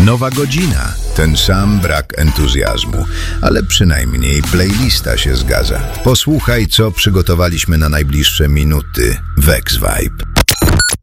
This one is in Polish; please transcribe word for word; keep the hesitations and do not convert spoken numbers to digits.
Nowa godzina, ten sam brak entuzjazmu, ale przynajmniej playlista się zgadza. Posłuchaj, co przygotowaliśmy na najbliższe minuty w X-Vibe.